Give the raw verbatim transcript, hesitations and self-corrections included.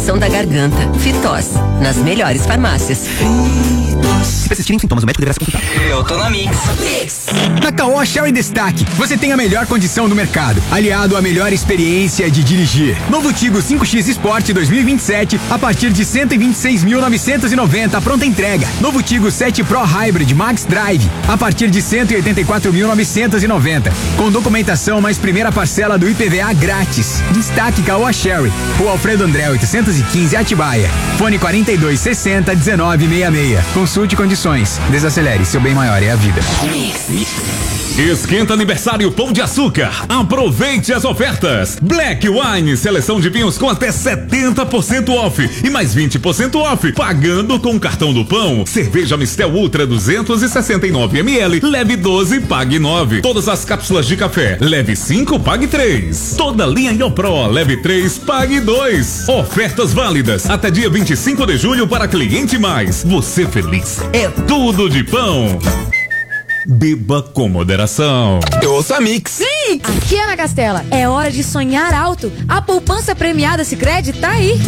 inflamação da garganta. Fitós, nas melhores farmácias. Se persistirem sintomas, o médico deverá se consultar. Eu tô na Mix. Mix. Na Caoa Sherry Destaque, você tem a melhor condição do mercado, aliado à melhor experiência de dirigir. Novo Tigo cinco X Sport dois mil e vinte e sete a partir de cento e vinte e seis mil novecentos e noventa, pronta entrega. Novo Tigo sete Pro Hybrid Max Drive a partir de cento e oitenta e quatro mil novecentos e noventa, com documentação mais primeira parcela do I P V A grátis. Destaque Caoa Sherry, Rua Alfredo André oitocentos e quinze, Atibaia. Fone quarenta e dois sessenta, dezenove sessenta e seis. Consulte condições. Desacelere, seu bem maior é a vida. Esquenta aniversário Pão de Açúcar. Aproveite as ofertas. Black Wine, seleção de vinhos com até setenta por cento off e mais vinte por cento off, pagando com o cartão do Pão. Cerveja Mistel Ultra duzentos e sessenta e nove mililitros, leve doze, pague nove. Todas as cápsulas de café, leve cinco, pague três. Toda linha Iopro, leve três, pague dois. Ofertas válidas até dia vinte e cinco de julho para cliente mais. Você feliz é tudo de Pão. Beba com moderação. Eu ouço a Mix. Sim! Aqui é na Castela. É hora de sonhar alto. A poupança premiada Sicredi tá aí.